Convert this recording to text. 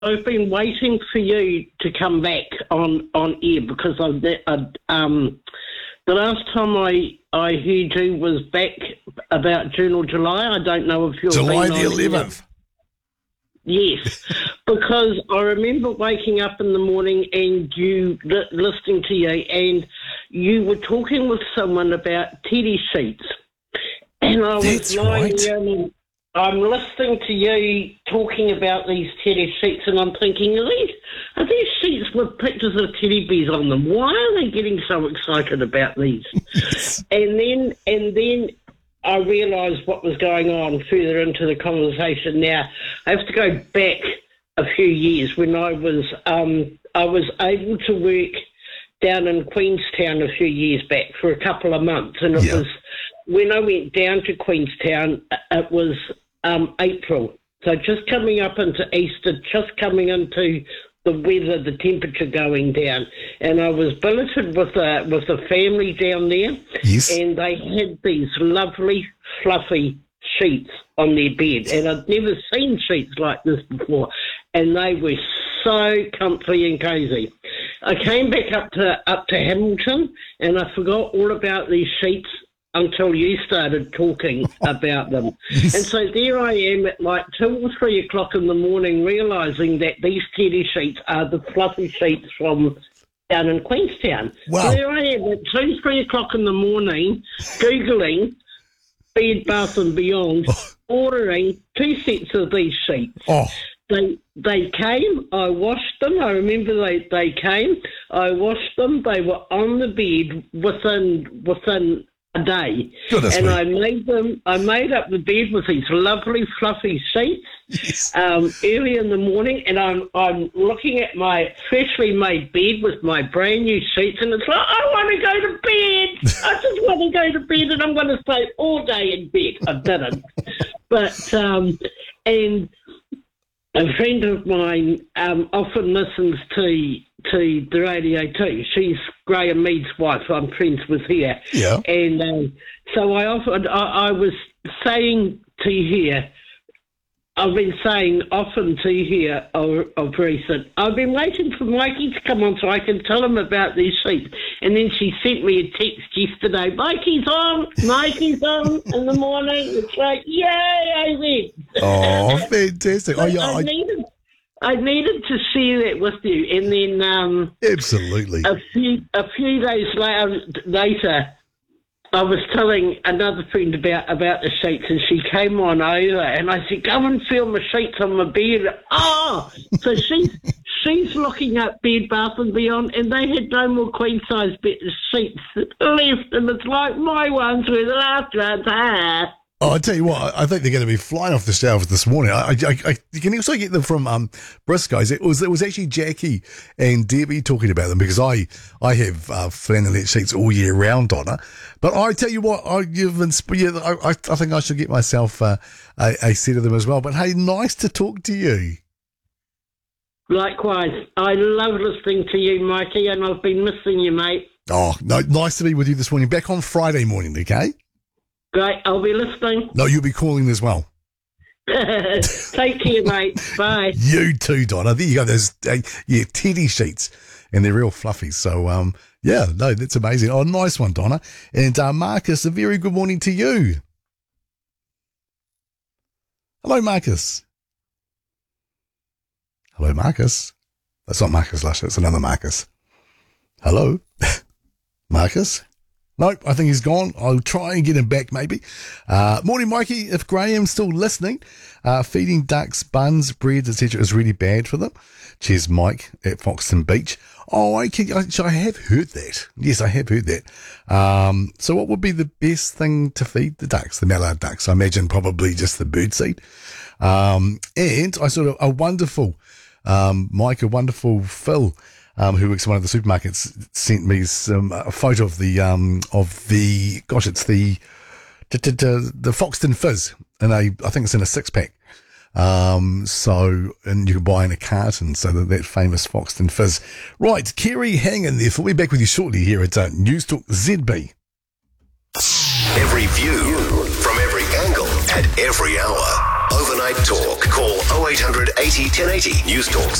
I've been waiting for you to come back on air because the last time I heard you was back about June or July. I don't know if you're July the 11th. Yes, because I remember waking up in the morning and you listening to you, and you were talking with someone about teddy sheets, and I was lying down. I'm listening to you talking about these teddy sheets, and I'm thinking, are these sheets with pictures of teddy bears on them? Why are they getting so excited about these? and then I realised what was going on further into the conversation. Now, I have to go back a few years when I was able to work down in Queenstown a few years back for a couple of months, and it was when I went down to Queenstown. It was April, so just coming up into Easter, just coming into the weather, the temperature going down, and I was billeted with a family down there, and they had these lovely fluffy sheets on their bed, and I'd never seen sheets like this before, and they were so comfy and cosy. I came back up to Hamilton, and I forgot all about these sheets until you started talking about them. And so there I am at like 2 or 3 o'clock in the morning realising that these teddy sheets are the fluffy sheets from down in Queenstown. Wow. So there I am at 2, 3 o'clock in the morning Googling Bed Bath & Beyond, ordering 2 sets of these sheets. Oh. They came, I washed them. I remember they came, I washed them. They were on the bed within a day. Goodness and me. I made up the bed with these lovely fluffy sheets early in the morning, and I'm looking at my freshly made bed with my brand new sheets, and it's like, I want to go to bed. I just want to go to bed, and I'm going to stay all day in bed. I didn't. But, and a friend of mine often listens to the radio too. She's Graham Mead's wife. I'm friends with her. Yeah. And so I was saying to her, I've been saying often to her of recent, I've been waiting for Mikey to come on so I can tell him about these sheets. And then she sent me a text yesterday, Mikey's on in the morning. It's like, yay, I win. Oh, fantastic. I needed to share that with you. And then absolutely. A few days later, I was telling another friend about the sheets, and she came on over, and I said, "Go and feel my sheets on my bed." Oh, so she's looking up Bed Bath & Beyond, and they had no more queen size sheets left, and it's like my ones were the last ones. Oh, I tell you what, I think they're going to be flying off the shelves this morning. You can also get them from Briscoe's. It was actually Jackie and Debbie talking about them, because I have flannelette sheets all year round, Donna. But I tell you what, I think I should get myself a set of them as well. But hey, nice to talk to you. Likewise. I love listening to you, Mikey, and I've been missing you, mate. Oh, no, nice to be with you this morning. Back on Friday morning, okay? Great, I'll be listening. No, you'll be calling as well. Take care, mate. Bye. You too, Donna. There you go. Those teddy sheets, and they're real fluffy. So, that's amazing. Oh, nice one, Donna. And Marcus, a very good morning to you. Hello, Marcus. Hello, Marcus. That's not Marcus Lusher. It's another Marcus. Hello, Marcus. Nope, I think he's gone. I'll try and get him back maybe. Morning, Mikey. If Graham's still listening, feeding ducks, buns, breads, etc. is really bad for them. Cheers, Mike at Foxton Beach. Oh, okay. I have heard that. Yes, I have heard that. So what would be the best thing to feed the ducks, the mallard ducks? I imagine probably just the birdseed. And I sort of a wonderful Mike, a wonderful Phil, who works at one of the supermarkets, sent me a photo of the Foxton Fizz, and I think it's in a 6-pack. And you can buy in a carton, so that famous Foxton Fizz. Right, Kerry, hang in there. We'll be back with you shortly here at News Talk ZB. Every view from every angle at every hour. Overnight Talk. Call 0800 80 1080. News Talk